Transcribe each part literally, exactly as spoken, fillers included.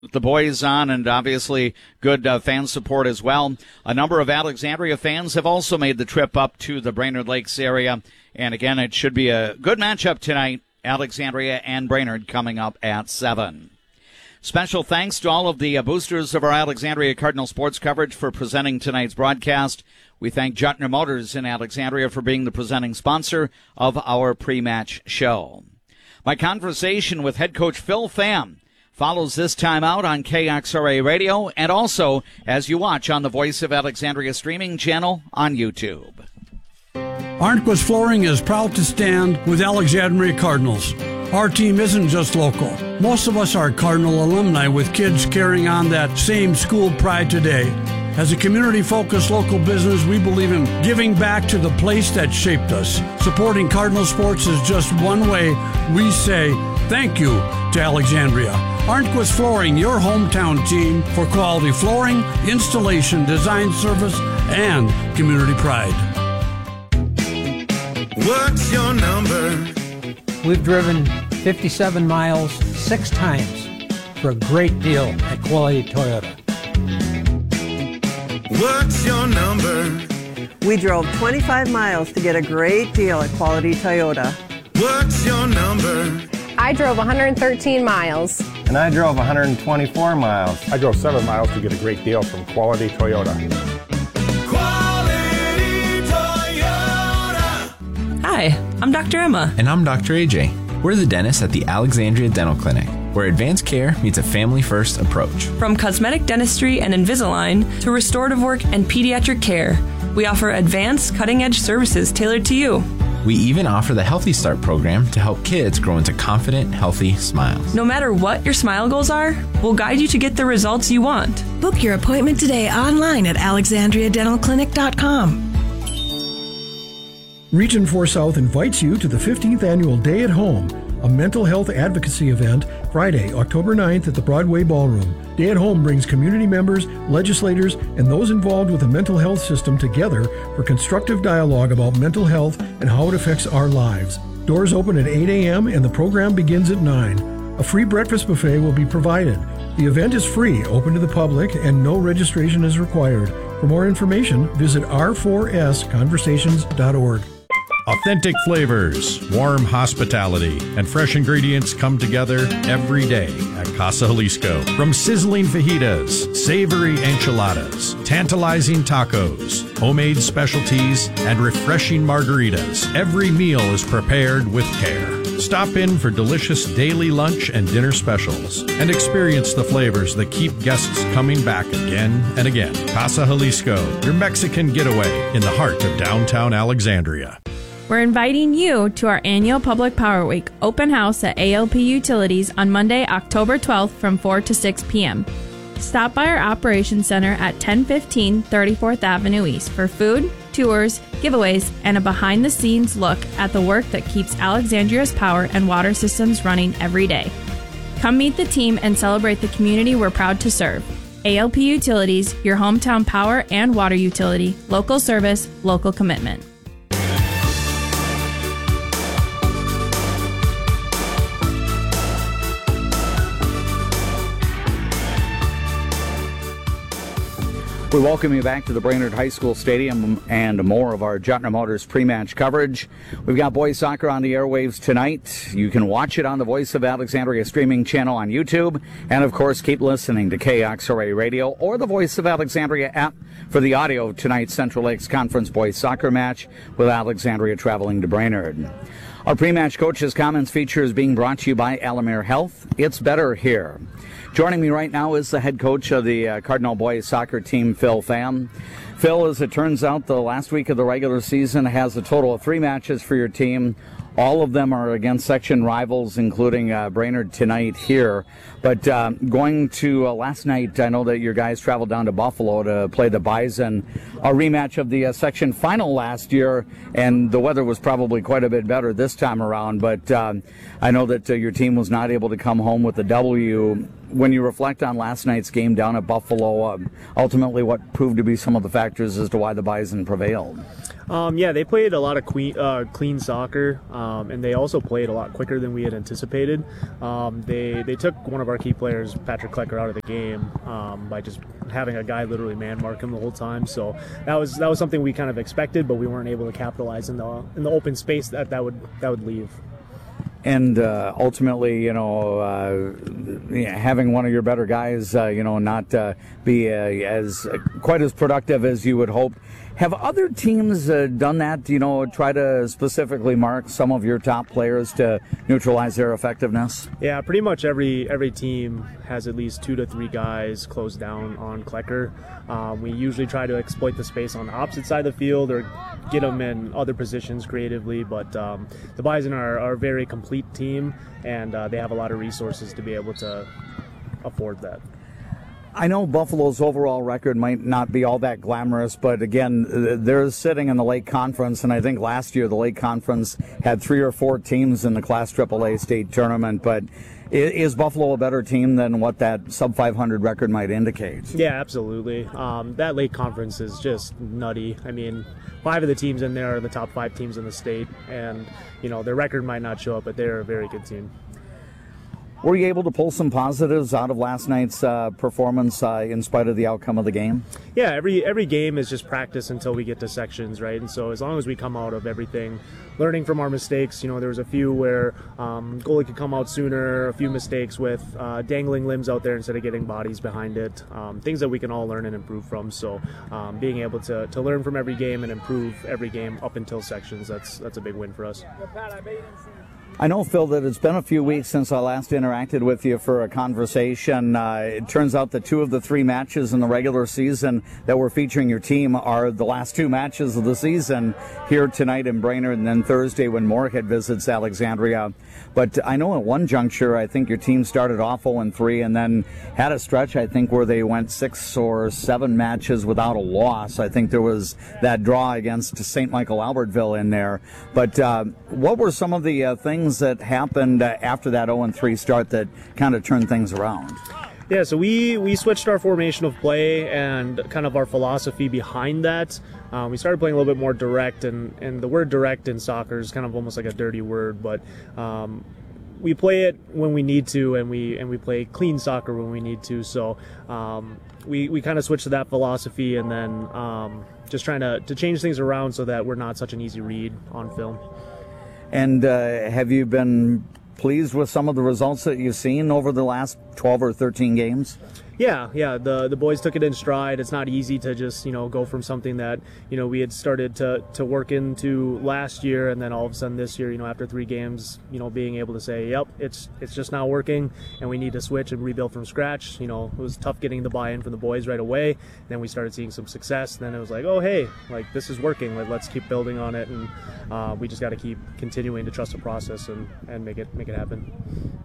The boys on, and obviously good uh, fan support as well. A number of Alexandria fans have also made the trip up to the Brainerd Lakes area. And again, it should be a good matchup tonight. Alexandria and Brainerd coming up at seven. Special thanks to all of the uh, boosters of our Alexandria Cardinal sports coverage for presenting tonight's broadcast. We thank Juttner Motors in Alexandria for being the presenting sponsor of our pre-match show. My conversation with head coach Phil Pham follows this time out on K X R A Radio and also as you watch on the Voice of Alexandria streaming channel on YouTube. Arnquist Flooring is proud to stand with Alexandria Cardinals. Our team isn't just local. Most of us are Cardinal alumni with kids carrying on that same school pride today. As a community-focused local business, we believe in giving back to the place that shaped us. Supporting Cardinal sports is just one way we say thank you to Alexandria. Arnquist Flooring, your hometown team for quality flooring, installation, design service, and community pride. What's your number? We've driven fifty-seven miles six times for a great deal at Quality Toyota. What's your number? We drove twenty-five miles to get a great deal at Quality Toyota. What's your number? I drove one hundred thirteen miles. And I drove one hundred twenty-four miles. I drove seven miles to get a great deal from Quality Toyota. Quality Toyota! Hi, I'm Doctor Emma. And I'm Doctor A J. We're the dentists at the Alexandria Dental Clinic, where advanced care meets a family-first approach. From cosmetic dentistry and Invisalign to restorative work and pediatric care, we offer advanced, cutting-edge services tailored to you. We even offer the Healthy Start program to help kids grow into confident, healthy smiles. No matter what your smile goals are, we'll guide you to get the results you want. Book your appointment today online at alexandria dental clinic dot com. Region four South invites you to the fifteenth Annual Day at Home, a mental health advocacy event, Friday, October ninth at the Broadway Ballroom. Day at Home brings community members, legislators, and those involved with the mental health system together for constructive dialogue about mental health and how it affects our lives. Doors open at eight a.m. and the program begins at nine. A free breakfast buffet will be provided. The event is free, open to the public, and no registration is required. For more information, visit r four s conversations dot org. Authentic flavors, warm hospitality, and fresh ingredients come together every day at Casa Jalisco. From sizzling fajitas, savory enchiladas, tantalizing tacos, homemade specialties, and refreshing margaritas, every meal is prepared with care. Stop in for delicious daily lunch and dinner specials and experience the flavors that keep guests coming back again and again. Casa Jalisco, your Mexican getaway in the heart of downtown Alexandria. We're inviting you to our annual Public Power Week open house at A L P Utilities on Monday, October twelfth from four to six p.m. Stop by our Operations Center at ten fifteen thirty-fourth Avenue East for food, tours, giveaways, and a behind-the-scenes look at the work that keeps Alexandria's power and water systems running every day. Come meet the team and celebrate the community we're proud to serve. A L P Utilities, your hometown power and water utility. Local service, local commitment. We welcome you back to the Brainerd High School Stadium and more of our Juttner Motors pre-match coverage. We've got boys soccer on the airwaves tonight. You can watch it on the Voice of Alexandria streaming channel on YouTube. And, of course, keep listening to K X R A Radio or the Voice of Alexandria app for the audio of tonight's Central Lakes Conference boys soccer match with Alexandria traveling to Brainerd. Our pre-match coach's comments feature is being brought to you by Alamere Health. It's better here. Joining me right now is the head coach of the uh, Cardinal boys soccer team, Phil Pham. Phil, as it turns out, the last week of the regular season has a total of three matches for your team. All of them are against section rivals, including uh, Brainerd tonight here. But uh, going to uh, last night, I know that your guys traveled down to Buffalo to play the Bison, a rematch of the uh, section final last year, and the weather was probably quite a bit better this time around. But uh, I know that uh, your team was not able to come home with the W. when you reflect on last night's game down at Buffalo, uh, ultimately what proved to be some of the factors as to why the Bison prevailed? Um, yeah, they played a lot of clean, uh, clean soccer, um, and they also played a lot quicker than we had anticipated. Um, they they took one of our key players, Patrick Klecker, out of the game um, by just having a guy literally man mark him the whole time. So that was that was something we kind of expected, but we weren't able to capitalize in the in the open space that that would that would leave. And uh, ultimately, you know, uh, yeah, having one of your better guys, uh, you know, not uh, be uh, as uh, quite as productive as you would hope. Have other teams uh, done that? You know, try to specifically mark some of your top players to neutralize their effectiveness? Yeah, pretty much every every team has at least two to three guys closed down on Klecker. Um, we usually try to exploit the space on the opposite side of the field or get them in other positions creatively, but um, the Bison are, are a very complete team, and uh, they have a lot of resources to be able to afford that. I know Buffalo's overall record might not be all that glamorous, but again, they're sitting in the Lake Conference, and I think last year the Lake Conference had three or four teams in the Class triple A state tournament, but is Buffalo a better team than what that sub five hundred record might indicate? Yeah, absolutely. Um, that Lake Conference is just nutty. I mean, five of the teams in there are the top five teams in the state, and, you know, their record might not show up, but they're a very good team. Were you able to pull some positives out of last night's uh, performance uh, in spite of the outcome of the game? Yeah, every every game is just practice until we get to sections, right? And so as long as we come out of everything, learning from our mistakes, you know, there was a few where um, goalie could come out sooner, a few mistakes with uh, dangling limbs out there instead of getting bodies behind it, um, things that we can all learn and improve from. So um, being able to, to learn from every game and improve every game up until sections, that's, that's a big win for us. I know, Phil, that it's been a few weeks since I last interacted with you for a conversation. Uh, it turns out that two of the three matches in the regular season that were featuring your team are the last two matches of the season, here tonight in Brainerd and then Thursday when Moorhead visits Alexandria. But I know at one juncture, I think your team started off oh and three and then had a stretch, I think, where they went six or seven matches without a loss. I think there was that draw against Saint Michael Albertville in there. But uh, what were some of the uh, things that happened uh, after that oh and three start that kind of turned things around? Yeah, so we, we switched our formation of play and kind of our philosophy behind that. Um, we started playing a little bit more direct, and, and the word direct in soccer is kind of almost like a dirty word, but um, we play it when we need to, and we and we play clean soccer when we need to. So um, we, we kind of switched to that philosophy, and then um, just trying to, to change things around so that we're not such an easy read on film. And uh, have you been pleased with some of the results that you've seen over the last twelve or thirteen games? Yeah, yeah, the the boys took it in stride. It's not easy to just, you know, go from something that, you know, we had started to, to work into last year, and then all of a sudden this year, you know, after three games, you know, being able to say, yep, it's it's just not working, and we need to switch and rebuild from scratch. You know, it was tough getting the buy-in from the boys right away. Then we started seeing some success. Then it was like, oh, hey, like, this is working. Like, let's keep building on it, and uh, we just got to keep continuing to trust the process and, and make it make it happen.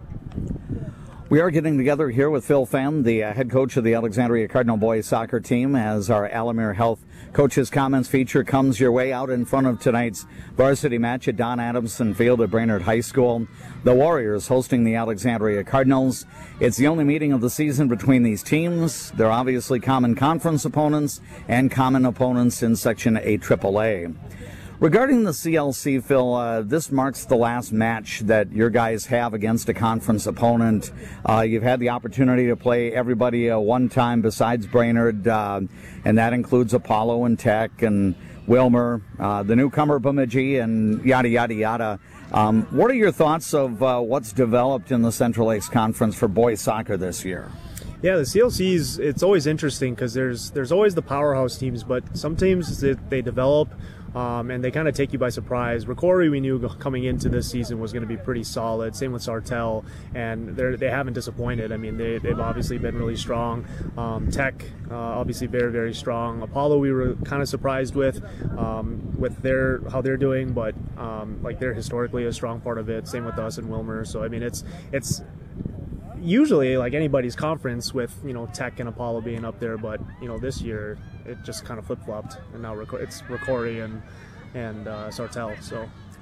We are getting together here with Phil Pham, the uh, head coach of the Alexandria Cardinal boys soccer team, as our Alamere Health Coaches Comments feature comes your way out in front of tonight's varsity match at Don Adamson Field at Brainerd High School. The Warriors hosting the Alexandria Cardinals. It's the only meeting of the season between these teams. They're obviously common conference opponents and common opponents in Section A triple A. Regarding the C L C, Phil, uh, this marks the last match that your guys have against a conference opponent. Uh, you've had the opportunity to play everybody uh, one time besides Brainerd, uh, and that includes Apollo and Tech and Wilmer, uh, the newcomer Bemidji, and yada, yada, yada. Um, what are your thoughts of uh, what's developed in the Central Lakes Conference for boys soccer this year? Yeah, the C L Cs, it's always interesting because there's there's always the powerhouse teams, but some teams they, they develop um, and they kind of take you by surprise. Ricori, we knew coming into this season was going to be pretty solid. Same with Sartell, and they they haven't disappointed. I mean, they, they've obviously been really strong. Um, Tech, uh, obviously very, very strong. Apollo, we were kind of surprised with um, with their how they're doing, but um, like they're historically a strong part of it. Same with us and Wilmer. So I mean, it's it's. usually like anybody's conference with, you know, Tech and Apollo being up there, but, you know, this year it just kind of flip-flopped, and now it's Ricori and, and uh, Sartell, so.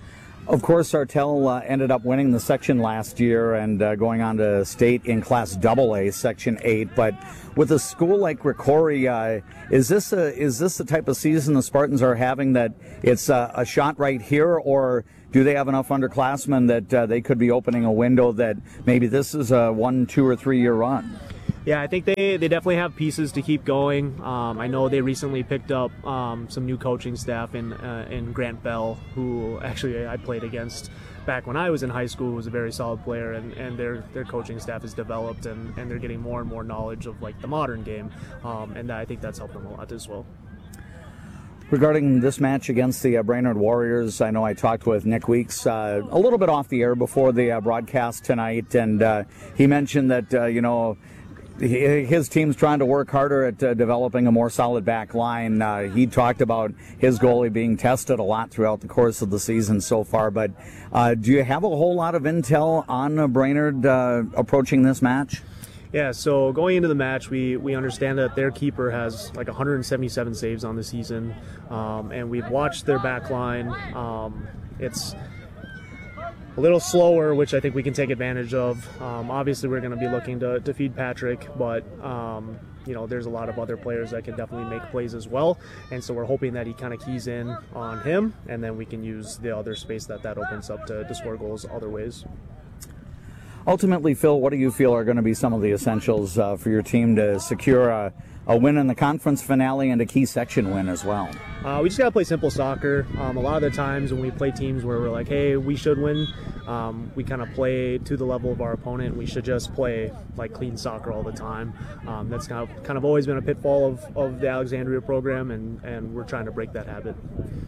Of course, Sartell uh, ended up winning the section last year and uh, going on to state in Class double A, Section eight. But with a school like Ricori, uh, is this a, is this the type of season the Spartans are having that it's uh, a shot right here, or do they have enough underclassmen that uh, they could be opening a window that maybe this is a one, two, or three year run? Yeah, I think they, they definitely have pieces to keep going. Um, I know they recently picked up um, some new coaching staff in uh, in Grant Bell, who actually I played against back when I was in high school, was a very solid player, and, and their their coaching staff has developed, and, and they're getting more and more knowledge of like the modern game, um, and I think that's helped them a lot as well. Regarding this match against the uh, Brainerd Warriors, I know I talked with Nick Weeks uh, a little bit off the air before the uh, broadcast tonight, and uh, he mentioned that, uh, you know, his team's trying to work harder at uh, developing a more solid back line. Uh, he talked about his goalie being tested a lot throughout the course of the season so far. But uh, do you have a whole lot of intel on uh, Brainerd uh, approaching this match? Yeah, so going into the match, we, we understand that their keeper has like one hundred seventy-seven saves on the season, um, and we've watched their back line. Um, it's a little slower, which I think we can take advantage of. Um, obviously, we're going to be looking to, to feed Patrick, but um, you know, there's a lot of other players that can definitely make plays as well, and so we're hoping that he kind of keys in on him, and then we can use the other space that that opens up to, to score goals other ways. Ultimately, Phil, what do you feel are going to be some of the essentials uh, for your team to secure a, a win in the conference finale and a key section win as well? Uh, we just got to play simple soccer. Um, a lot of the times when we play teams where we're like, hey, we should win, um, we kind of play to the level of our opponent. We should just play like clean soccer all the time. Um, that's kind of, kind of always been a pitfall of, of the Alexandria program, and, and we're trying to break that habit.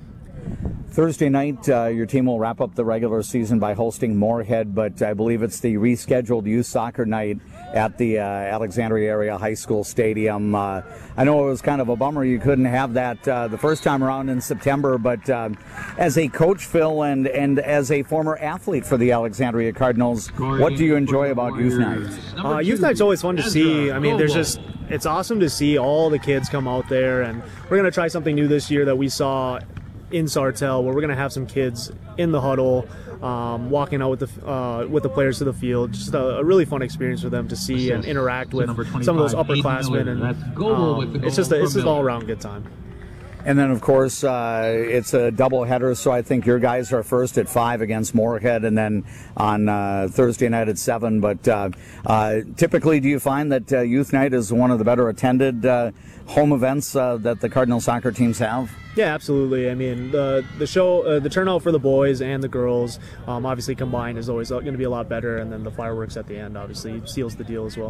Thursday night, uh, your team will wrap up the regular season by hosting Moorhead, but I believe it's the rescheduled youth soccer night at the uh, Alexandria Area High School Stadium. Uh, I know it was kind of a bummer you couldn't have that uh, the first time around in September, but uh, as a coach, Phil, and, and as a former athlete for the Alexandria Cardinals, what do you enjoy about youth night? Uh, youth night's always fun to see. I mean, there's just, it's awesome to see all the kids come out there, and we're going to try something new this year that we saw in Sartell, where we're going to have some kids in the huddle, um, walking out with the uh, with the players to the field. Just a, a really fun experience for them to see and interact with some of those upperclassmen, and um, it's just a, it's just all around good time. And then, of course, uh, it's a doubleheader, so I think your guys are first at five against Moorhead, and then on uh, Thursday night at seven. But uh, uh, typically, do you find that uh, youth night is one of the better attended uh, home events uh, that the Cardinal soccer teams have? Yeah, absolutely. I mean, the the show, uh, the turnout for the boys and the girls, um, obviously combined, is always going to be a lot better, and then the fireworks at the end obviously seals the deal as well.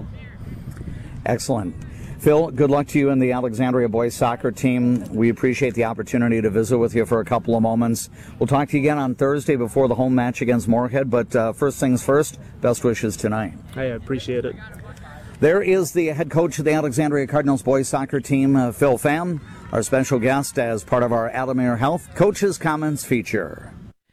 Excellent. Phil, good luck to you and the Alexandria boys soccer team. We appreciate the opportunity to visit with you for a couple of moments. We'll talk to you again on Thursday before the home match against Moorhead, but uh, first things first, best wishes tonight. I appreciate it. There is the head coach of the Alexandria Cardinals boys soccer team, uh, Phil Pham, our special guest as part of our Alamere Health Coaches Comments feature.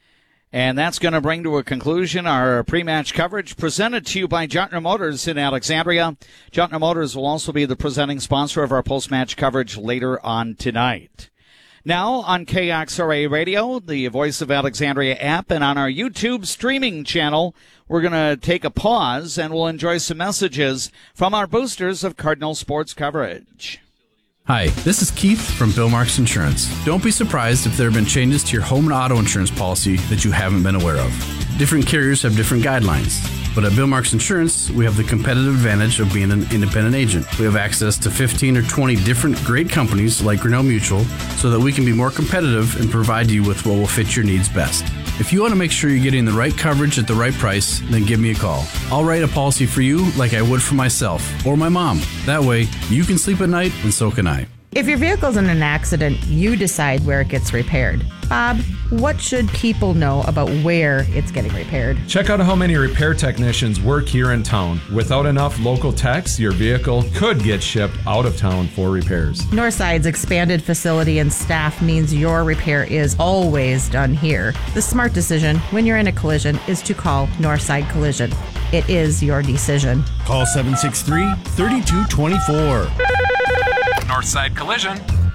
And that's going to bring to a conclusion our pre-match coverage presented to you by Jontner Motors in Alexandria. Jontner Motors will also be the presenting sponsor of our post-match coverage later on tonight. Now on K X R A Radio, the Voice of Alexandria app, and on our YouTube streaming channel, we're going to take a pause and we'll enjoy some messages from our boosters of Cardinal sports coverage. Hi, this is Keith from Bill Marks Insurance. Don't be surprised if there have been changes to your home and auto insurance policy that you haven't been aware of. Different carriers have different guidelines, but at Bill Marks Insurance, we have the competitive advantage of being an independent agent. We have access to fifteen or twenty different great companies like Grinnell Mutual so that we can be more competitive and provide you with what will fit your needs best. If you want to make sure you're getting the right coverage at the right price, then give me a call. I'll write a policy for you like I would for myself or my mom. That way, you can sleep at night and so can I. If your vehicle's in an accident, you decide where it gets repaired. Bob, what should people know about where it's getting repaired? Check out how many repair technicians work here in town. Without enough local techs, your vehicle could get shipped out of town for repairs. Northside's expanded facility and staff means your repair is always done here. The smart decision when you're in a collision is to call Northside Collision. It is your decision. Call seven six three, three two two four. Northside Collision.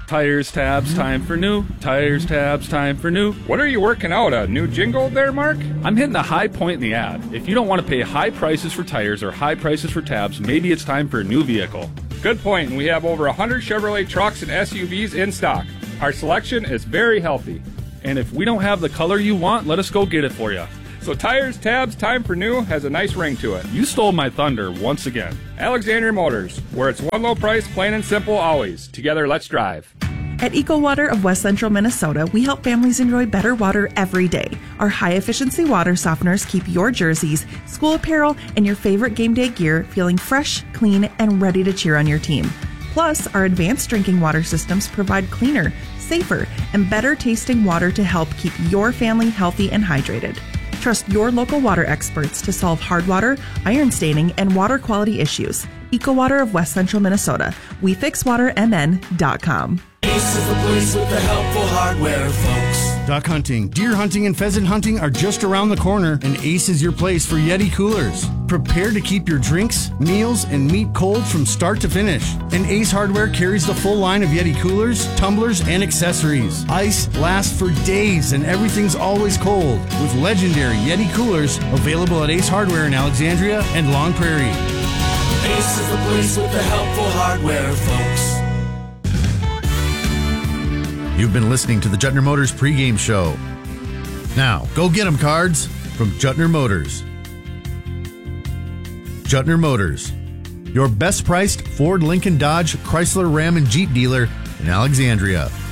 Tires, tabs, time for new. Tires, tabs, time for new. What are you working out, a new jingle there, Mark? I'm hitting a high point in the ad. If you don't want to pay high prices for tires or high prices for tabs, maybe it's time for a new vehicle. Good point, and we have over one hundred Chevrolet trucks and S U Vs in stock. Our selection is very healthy. And if we don't have the color you want, let us go get it for you. So Tires, Tabs, Time for New has a nice ring to it. You stole my thunder once again. Alexandria Motors, where it's one low price, plain and simple always. Together, let's drive. At EcoWater of West Central Minnesota, we help families enjoy better water every day. Our high-efficiency water softeners keep your jerseys, school apparel, and your favorite game day gear feeling fresh, clean, and ready to cheer on your team. Plus, our advanced drinking water systems provide cleaner, safer, and better-tasting water to help keep your family healthy and hydrated. Trust your local water experts to solve hard water, iron staining, and water quality issues. EcoWater of West Central Minnesota. We fix water m n dot com. Ace is the place with the helpful hardware, folks. Duck hunting, deer hunting, and pheasant hunting are just around the corner, and Ace is your place for Yeti coolers. Prepare to keep your drinks, meals, and meat cold from start to finish. And Ace Hardware carries the full line of Yeti coolers, tumblers, and accessories. Ice lasts for days, and everything's always cold, with legendary Yeti coolers available at Ace Hardware in Alexandria and Long Prairie. Ace is the place with the helpful hardware, folks. You've been listening to the Juttner Motors pregame show. Now, go get 'em cards from Juttner Motors. Juttner Motors, your best priced Ford, Lincoln, Dodge, Chrysler, Ram, and Jeep dealer in Alexandria.